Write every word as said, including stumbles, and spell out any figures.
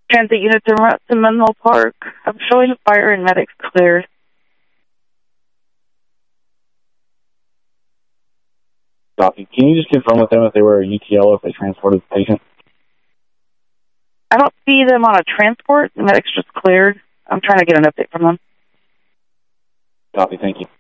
Transit units en route to Menlo Park. I'm showing fire and medics cleared. Copy. Can you just confirm with them if they were a U T L or if they transported the patient? I don't see them on a transport. The medics just cleared. I'm trying to get an update from them. Copy. Thank you.